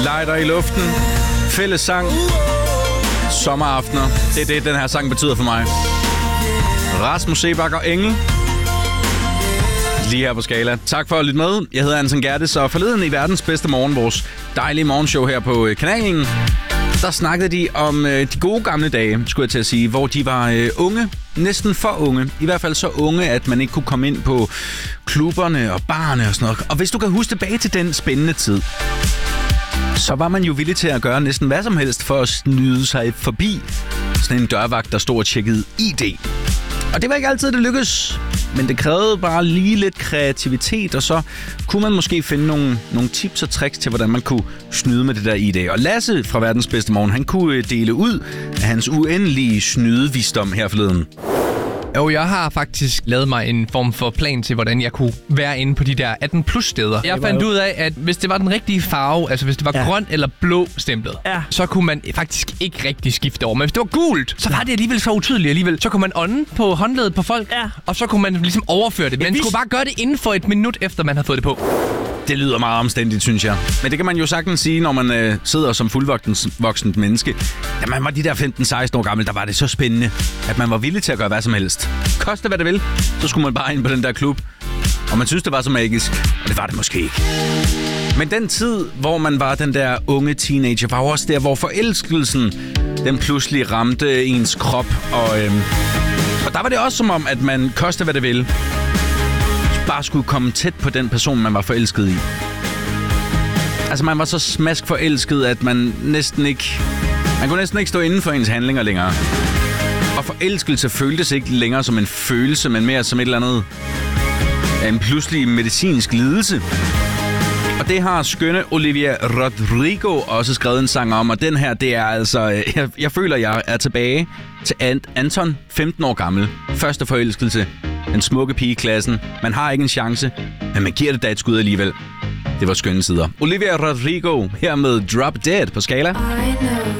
Lighter i luften. Fælles sang. Sommeraftener. Det er det, den her sang betyder for mig. Rasmus Seebach og Engel. Lige her på Skala. Tak for at lytte med. Jeg hedder Anton Gerdes, og forleden i Verdens Bedste Morgen, vores dejlige morgenshow her på kanalen, der snakkede de om de gode gamle dage, skulle jeg til at sige, hvor de var unge, næsten for unge. I hvert fald så unge, at man ikke kunne komme ind på klubberne og barne og sådan noget. Og hvis du kan huske tilbage til den spændende tid, så var man jo villig til at gøre næsten hvad som helst for at snyde sig forbi sådan en dørvagt, der stod og tjekkede ID. Og det var ikke altid, det lykkedes, men det krævede bare lige lidt kreativitet, og så kunne man måske finde nogle tips og tricks til, hvordan man kunne snyde med det der ID. Og Lasse fra Verdens Bedste Morgen, han kunne dele ud af hans uendelige snydevisdom her forleden. Jo, jeg har faktisk lavet mig en form for plan til, hvordan jeg kunne være inde på de der 18+ steder. Jeg fandt ud af, at hvis det var den rigtige farve, altså hvis det var grøn eller blå stemplet, så kunne man faktisk ikke rigtig skifte over. Men hvis det var gult, så var det alligevel så utydeligt alligevel. Så kunne man ånde på håndledet på folk, og så kunne man ligesom overføre det. Man skulle bare gøre det inden for 1 minut, efter man havde fået det på. Det lyder meget omstændigt, synes jeg. Men det kan man jo sagtens sige, når man sidder som fuldvoksent menneske. Da man var de der 15-16 år gammel, der var det så spændende, at man var villig til at gøre hvad som helst. Koste hvad det vil, så skulle man bare ind på den der klub. Og man synes, det var så magisk, og det var det måske ikke. Men den tid, hvor man var den der unge teenager, var også der, hvor forelskelsen, den pludselig ramte ens krop. Og der var det også som om, at man koste hvad det vil, bare skulle komme tæt på den person, man var forelsket i. Altså, man var så smask forelsket, at man kunne næsten ikke stå inden for ens handlinger længere. Og forelskelse føltes ikke længere som en følelse, men mere som et eller andet, en pludselig medicinsk lidelse. Og det har skønne Olivia Rodrigo også skrevet en sang om, og den her, det er altså... Jeg føler, jeg er tilbage til Anton, 15 år gammel. Første forelskelse. Den smukke pige i klassen. Man har ikke en chance, men man giver det da et skud alligevel. Det var skønne sider. Olivia Rodrigo her med Drop Dead på Skala.